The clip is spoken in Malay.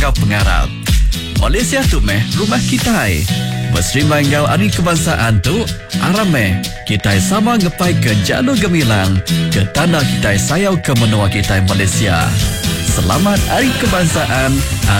kau pengarap. Malaysia tu meh rumah kita. Mesri manggau hari kebangsaan tu arame kita sama ngepai ke jalur gemilang ke tanah kita sayau ke menua kita Malaysia. Selamat Hari Kebangsaan